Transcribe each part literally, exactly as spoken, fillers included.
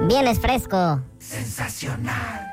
Vienes fresco. Sensacional.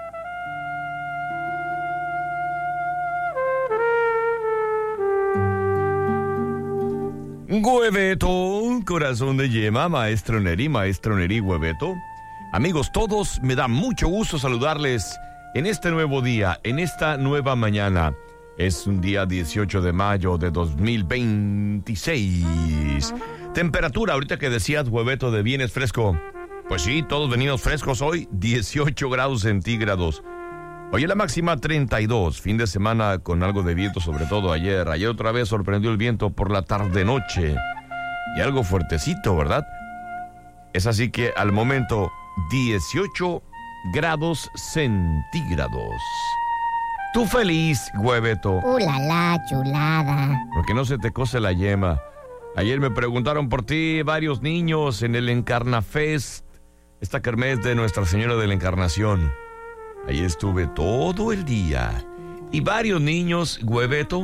Hueveto, corazón de yema, maestro Neri, maestro Neri, Hueveto. Amigos todos, me da mucho gusto saludarles en este nuevo día, en esta nueva mañana. Es un día dieciocho de mayo de dos mil veintiséis. Temperatura, ahorita que decías, Hueveto, de vienes fresco. Pues sí, todos venimos frescos hoy, dieciocho grados centígrados. Hoy la máxima treinta y dos, fin de semana con algo de viento, sobre todo ayer. Ayer otra vez sorprendió el viento por la tarde-noche. Y algo fuertecito, ¿verdad? Es así que al momento, dieciocho grados centígrados. Tú feliz, Hueveto. ¡Uh, la, la, chulada! Porque no se te cose la yema. Ayer me preguntaron por ti varios niños en el Encarnafest, esta kermés de Nuestra Señora de la Encarnación. Ahí estuve todo el día. Y varios niños, Hueveto.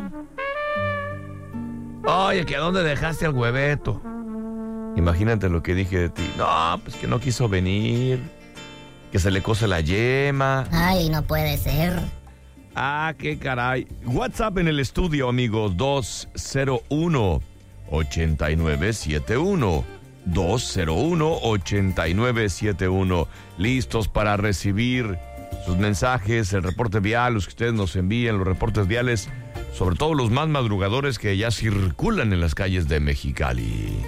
Oye, ¿que a dónde dejaste al Hueveto? Imagínate lo que dije de ti. No, pues que no quiso venir. Que se le cose la yema. Ay, no puede ser. Ah, qué caray. WhatsApp en el estudio, amigos. dos cero uno, ocho nueve siete uno. dos cero uno, ocho nueve siete uno. Listos para recibir sus mensajes, el reporte vial, los que ustedes nos envíen, los reportes viales, sobre todo los más madrugadores que ya circulan en las calles de Mexicali.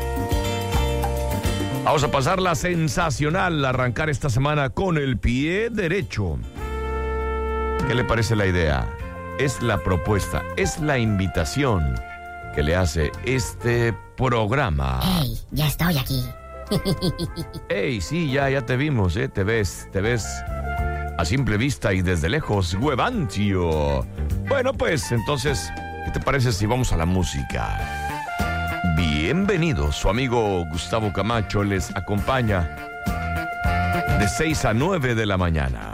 Vamos a pasarla sensacional, arrancar esta semana con el pie derecho. ¿Qué le parece la idea? Es la propuesta, es la invitación que le hace este programa. ¡Ey, ya estoy aquí! ¡Ey, sí, ya, ya te vimos, eh! Te ves, te ves a simple vista y desde lejos, Huevantio. Bueno, pues, entonces, ¿qué te parece si vamos a la música? Bienvenidos, su amigo Gustavo Camacho les acompaña de seis a nueve de la mañana.